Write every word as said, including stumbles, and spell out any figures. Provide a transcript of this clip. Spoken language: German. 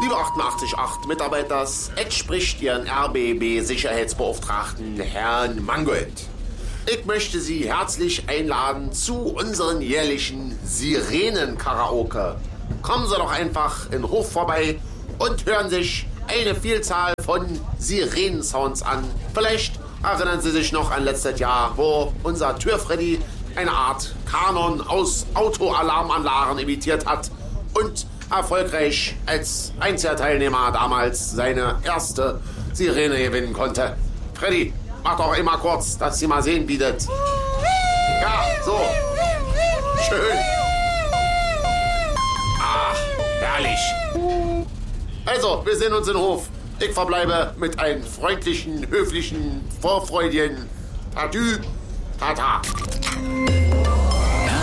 Liebe achtundachtzig Komma acht Mitarbeiters, es spricht Ihren R B B-Sicherheitsbeauftragten Herrn Mangold. Ich möchte Sie herzlich einladen zu unseren jährlichen Sirenen-Karaoke. Kommen Sie doch einfach in Hof vorbei und hören sich eine Vielzahl von Sirenensounds an. Vielleicht erinnern Sie sich noch an letztes Jahr, wo unser Türfreddy eine Art Kanon aus Autoalarmanlagen imitiert hat und erfolgreich als einziger Teilnehmer damals seine erste Sirene gewinnen konnte. Freddy, mach doch immer kurz, dass sie mal sehen bietet. Ja, so. Schön. Ach, herrlich. Also, wir sehen uns in Hof. Ich verbleibe mit einem freundlichen, höflichen, vorfreudigen Tatü, Tata.